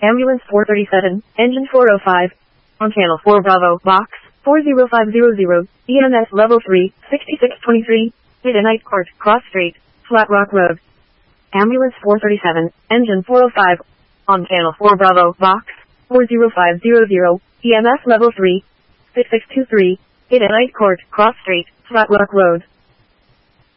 Ambulance 437, engine 405. On channel 4 Bravo, box 40500, EMS level 3, 6623. Hit a night court, cross street, Flat Rock Road. Ambulance 437, engine 405. On channel 4 Bravo, box 40500, EMS level 3, 6623. Hit a night court, cross street, Flat Rock Road.